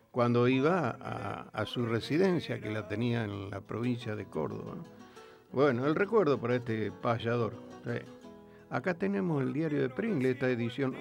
cuando iba a su residencia, que la tenía en la provincia de Córdoba, ¿no? Bueno, el recuerdo para este payador. Sí. Acá tenemos el diario de Pringle, esta edición